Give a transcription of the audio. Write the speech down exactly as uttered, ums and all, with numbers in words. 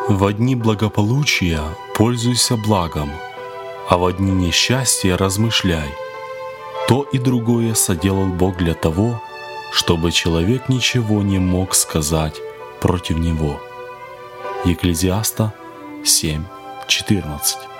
Во дни благополучия пользуйся благом, а во дни несчастья размышляй. То и другое соделал Бог для того, чтобы человек ничего не мог сказать против Него. Екклезиаста семь четырнадцать.